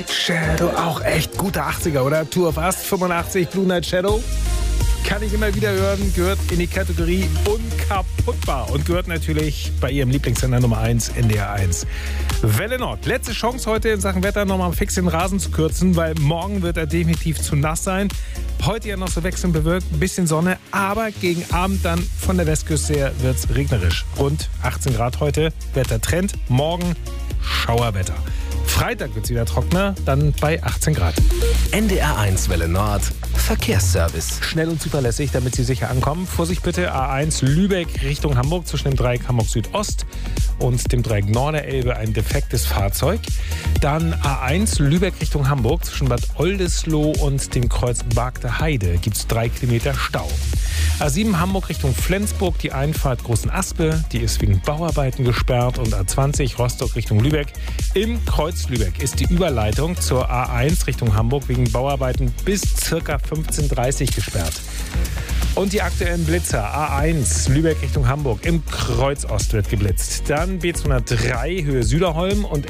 Night Shadow, auch echt gute 80er, oder? Tour of Us 85, Blue Night Shadow. Kann ich immer wieder hören, gehört in die Kategorie unkaputtbar und gehört natürlich bei Ihrem Lieblingssender Nummer 1, NDR 1. Welle Nord. Letzte Chance heute in Sachen Wetter nochmal fix den Rasen zu kürzen, weil morgen wird er definitiv zu nass sein. Heute ja noch so wechselnd bewölkt, ein bisschen Sonne, aber gegen Abend dann von der Westküste her wird es regnerisch. Rund 18 Grad heute, Wettertrend, morgen Schauerwetter. Freitag wird es wieder trockener, dann bei 18 Grad. NDR 1 Welle Nord, Verkehrsservice. Schnell und zuverlässig, damit Sie sicher ankommen. Vorsicht bitte, A1 Lübeck Richtung Hamburg zwischen dem Dreieck Hamburg Südost und dem Dreieck Norderelbe ein defektes Fahrzeug. Dann A1 Lübeck Richtung Hamburg zwischen Bad Oldesloe und dem Kreuz Bagde Heide gibt es 3 Kilometer Stau. A7 Hamburg Richtung Flensburg, die Einfahrt Großen Aspe, die ist wegen Bauarbeiten gesperrt. Und A20 Rostock Richtung Lübeck. Im Kreuz Lübeck ist die Überleitung zur A1 Richtung Hamburg wegen Bauarbeiten bis ca. 15:30 Uhr gesperrt. Und die aktuellen Blitzer. A1 Lübeck Richtung Hamburg. Im Kreuz Ost wird geblitzt. Dann B203 Höhe Süderholm und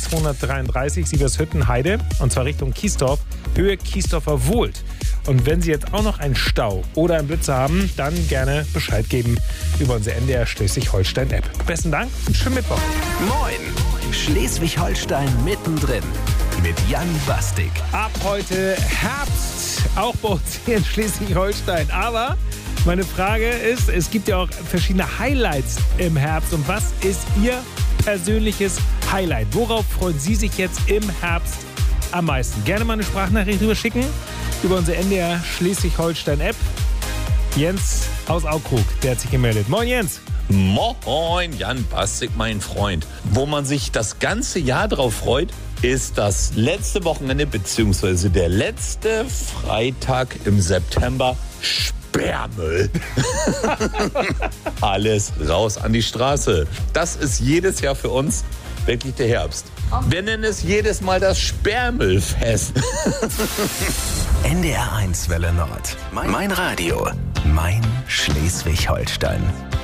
L233 Sievershütten Heide. Und zwar Richtung Kiesdorf, Höhe Kiesdorfer Wohlt. Und wenn Sie jetzt auch noch einen Stau oder einen Blitzer haben, dann gerne Bescheid geben über unsere NDR Schleswig-Holstein-App. Besten Dank und schönen Mittwoch. Moin, Schleswig-Holstein mittendrin mit Jan Bastik. Ab heute Herbst, auch bei uns hier in Schleswig-Holstein. Aber meine Frage ist, es gibt ja auch verschiedene Highlights im Herbst. Und was ist Ihr persönliches Highlight? Worauf freuen Sie sich jetzt im Herbst am meisten? Gerne mal eine Sprachnachricht rüber schicken über unsere NDR Schleswig-Holstein-App. Jens aus Aukrug, der hat sich gemeldet. Moin Jens. Moin, Jan Bastik, mein Freund. Wo man sich das ganze Jahr drauf freut, ist das letzte Wochenende bzw. der letzte Freitag im September. Sperrmüll. Alles raus an die Straße. Das ist jedes Jahr für uns wirklich der Herbst. Wir nennen es jedes Mal das Sperrmüllfest. NDR 1 Welle Nord. Mein Radio. Mein Schleswig-Holstein.